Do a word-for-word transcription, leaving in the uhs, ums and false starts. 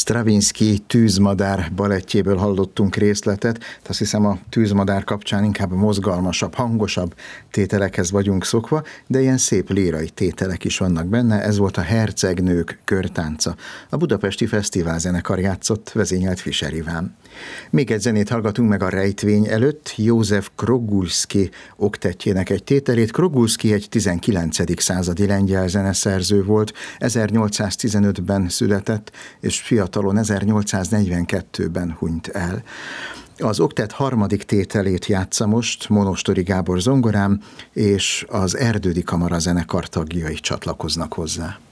Stravinsky Tűzmadár balettjéből hallottunk részletet. Azt hiszem, a Tűzmadár kapcsán inkább mozgalmasabb, hangosabb tételekhez vagyunk szokva, de ilyen szép lírai tételek is vannak benne. Ez volt a Hercegnők körtánca. A Budapesti Fesztiválzenekar játszott, vezényelt Fischer Iván. Még egy zenét hallgatunk meg a rejtvény előtt, József Krogulski oktettjének egy tételét. Krogulski egy tizenkilencedik századi lengyel zeneszerző volt, ezernyolcszáztizenötben született, és fiatalon ezernyolcszáznegyvenkettőben hunyt el. Az oktett harmadik tételét játsza most Monostori Gábor zongorán, és az Erdődi Kamara zenekar tagjai csatlakoznak hozzá.